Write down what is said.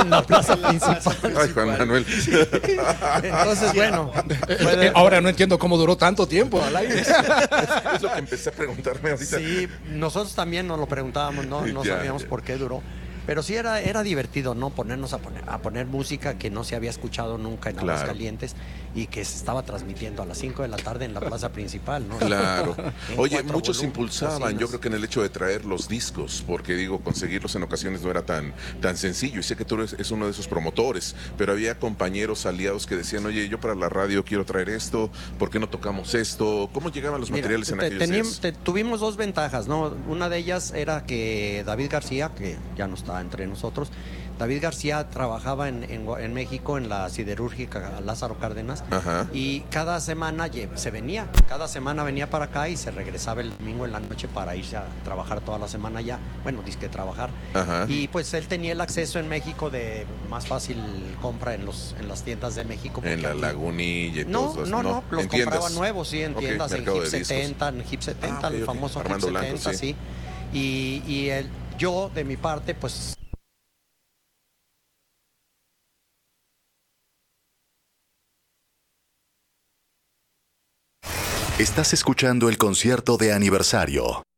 en la plaza principal. Ay, Juan Manuel. Entonces, bueno. Ahora no entiendo cómo duró tanto tiempo al aire. Es lo que empecé a preguntarme ahorita. Sí, nosotros también nos lo preguntábamos, no Ya, sabíamos ya. por qué duró. Pero sí era divertido, ¿no? Ponernos a poner música que no se había escuchado nunca en Claro. Aguascalientes y que se estaba transmitiendo a las 5 de la tarde en la plaza principal, ¿no? Claro. En Oye, 4 muchos volúmenes, impulsaban, bocinas. yo creo que en el hecho de traer los discos, porque digo, conseguirlos en ocasiones no era tan sencillo. Y sé que tú es uno de esos promotores, pero había compañeros aliados que decían, oye, yo para la radio quiero traer esto, ¿por qué no tocamos esto? ¿Cómo llegaban los Mira, materiales en aquellos días? tuvimos dos ventajas, ¿no? Una de ellas era que David García, que ya no está entre nosotros, David García trabajaba en México en la siderúrgica Lázaro Cárdenas. Ajá. Y cada semana cada semana venía para acá y se regresaba el domingo en la noche para irse a trabajar toda la semana ya, bueno, disque trabajar. Ajá. Y pues él tenía el acceso en México de más fácil compra en las tiendas de México. En porque la aquí- Lagunilla y No, todos los en compraba tiendas. nuevos, sí, en Ok, tiendas, en mercado Hip de discos. 70, en Hip 70, ok, el ok. famoso Armando Hip Blanco, 70, sí. sí. Yo, de mi parte, pues Estás escuchando el concierto de aniversario